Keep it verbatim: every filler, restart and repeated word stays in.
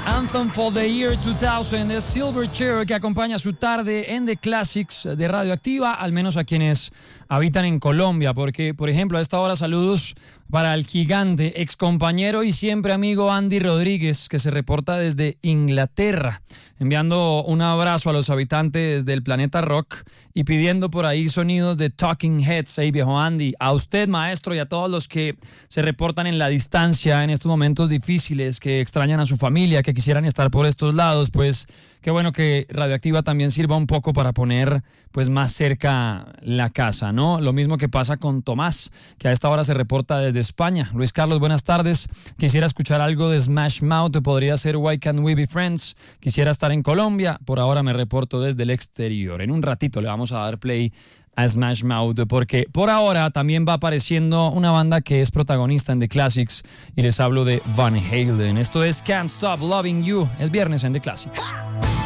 Anthem for the Year dos mil de Silverchair, que acompaña su tarde en The Classics de Radioactiva, al menos a quienes habitan en Colombia, porque, por ejemplo, a esta hora saludos para el gigante, excompañero y siempre amigo Andy Rodríguez, que se reporta desde Inglaterra, enviando un abrazo a los habitantes del planeta rock y pidiendo por ahí sonidos de Talking Heads. Hey, viejo Andy, a usted, maestro, y a todos los que se reportan en la distancia en estos momentos difíciles, que extrañan a su familia, que quisieran estar por estos lados, pues qué bueno que Radioactiva también sirva un poco para poner pues más cerca la casa, ¿no? Lo mismo que pasa con Tomás, que a esta hora se reporta desde España. Luis Carlos, buenas tardes. Quisiera escuchar algo de Smash Mouth, podría ser Why Can't We Be Friends. Quisiera estar en Colombia, por ahora me reporto desde el exterior. En un ratito le vamos a dar play a Smash Mouth, porque por ahora también va apareciendo una banda que es protagonista en The Classics y les hablo de Van Halen. Esto es Can't Stop Loving You. Es viernes en The Classics.